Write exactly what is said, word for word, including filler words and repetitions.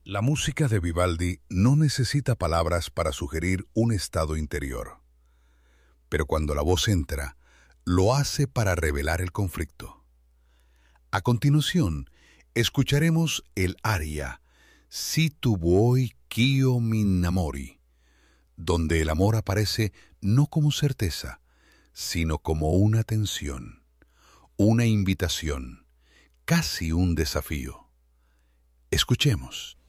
La música de Vivaldi no necesita palabras para sugerir un estado interior, pero cuando la voz entra, lo hace para revelar el conflicto. A continuación, escucharemos el aria Si tu vuoi ch'io m'innamori, donde el amor aparece no como certeza, sino como una tensión, una invitación, casi un desafío. Escuchemos.